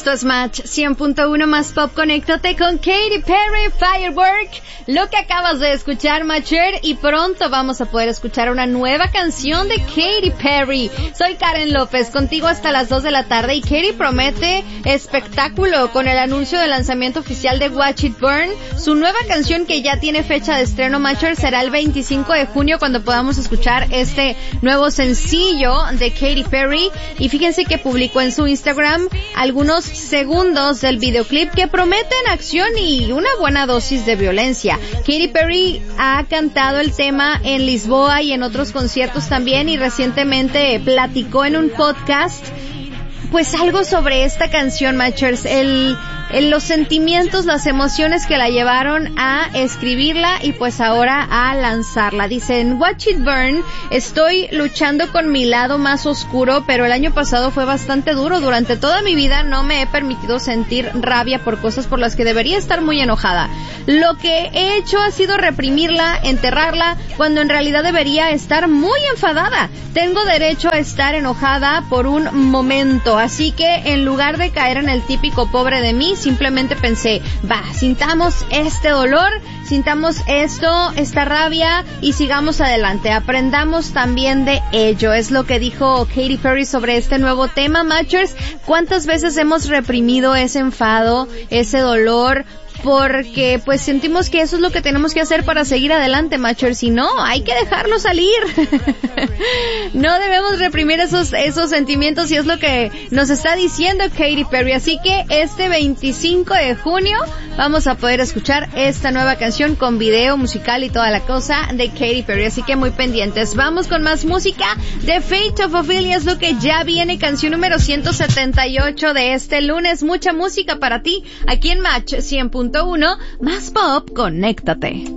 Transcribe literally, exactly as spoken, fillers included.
Esto es Match cien punto uno más Pop. Conéctate con Katy Perry, Firework. Lo que acabas de escuchar, Matcher, y pronto vamos a poder escuchar una nueva canción de Katy Perry. Soy Karen López, contigo hasta las dos de la tarde, y Katy promete espectáculo con el anuncio del lanzamiento oficial de Watch It Burn. Su nueva canción, que ya tiene fecha de estreno, Matcher, será el veinticinco de junio cuando podamos escuchar este nuevo sencillo de Katy Perry. Y fíjense que publicó en su Instagram algunos segundos del videoclip que prometen acción y una buena dosis de violencia. Katy Perry ha cantado el tema en Lisboa y en otros conciertos también, y recientemente platicó en un podcast pues algo sobre esta canción, Matchers, el, el los sentimientos, las emociones que la llevaron a escribirla y pues ahora a lanzarla. Dice, en Watch It Burn estoy luchando con mi lado más oscuro, pero el año pasado fue bastante duro. Durante toda mi vida no me he permitido sentir rabia por cosas por las que debería estar muy enojada. Lo que he hecho ha sido reprimirla, enterrarla, cuando en realidad debería estar muy enfadada. Tengo derecho a estar enojada por un momento. Así que en lugar de caer en el típico pobre de mí, simplemente pensé, va, sintamos este dolor, sintamos esto, esta rabia y sigamos adelante. Aprendamos también de ello. Es lo que dijo Katy Perry sobre este nuevo tema, Matchers. ¿Cuántas veces hemos reprimido ese enfado, ese dolor? Porque pues sentimos que eso es lo que tenemos que hacer para seguir adelante, Matchers, y no, hay que dejarlo salir. No debemos reprimir esos esos sentimientos, y es lo que nos está diciendo Katy Perry. Así que este veinticinco de junio vamos a poder escuchar esta nueva canción con video musical y toda la cosa de Katy Perry, así que muy pendientes. Vamos con más música. The Fate of Ophelia es lo que ya viene, canción número ciento setenta y ocho de este lunes. Mucha música para ti aquí en Match cien punto uno más Pop. Conéctate.